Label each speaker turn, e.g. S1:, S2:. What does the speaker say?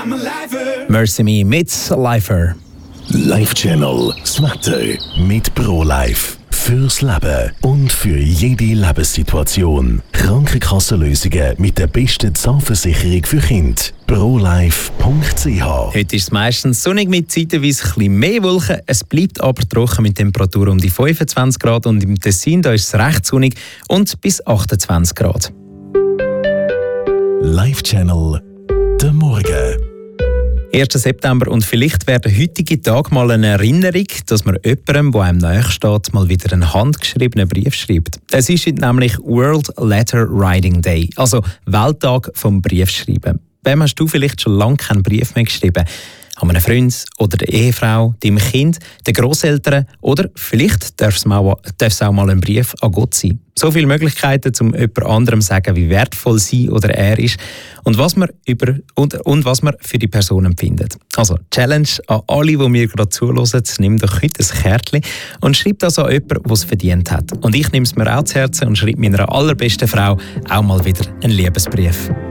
S1: Mercy Me mit Lifer.
S2: Life Channel, das Wetter mit ProLife. Fürs Leben und für jede Lebenssituation. Krankenkassenlösungen mit der besten Zahnversicherung für Kinder. ProLife.ch.
S1: Heute ist es meistens sonnig mit zeitweise ein bisschen mehr Wolken. Es bleibt aber trocken mit Temperaturen um die 25 Grad und im Tessin da ist es recht sonnig und bis 28 Grad.
S2: Life Channel, der Morgen.
S1: 1. September und vielleicht wäre der heutige Tag mal eine Erinnerung, dass man jemandem, der einem nahe steht, mal wieder einen handgeschriebenen Brief schreibt. Es ist heute nämlich World Letter Writing Day, also Welttag vom Briefschreiben. Wem hast du vielleicht schon lange keinen Brief mehr geschrieben? An einen Freund oder der Ehefrau, deinem Kind, den Grosseltern oder vielleicht darf es auch mal ein Brief an Gott sein. So viele Möglichkeiten, um jemand anderem zu sagen, wie wertvoll sie oder er ist und was man was man für die Person empfindet. Also Challenge an alle, die mir gerade zuhören, nimm doch heute ein Kärtchen und schreib das an jemanden, der es verdient hat. Und ich nehme es mir auch zu Herzen und schreibe meiner allerbesten Frau auch mal wieder einen Liebesbrief.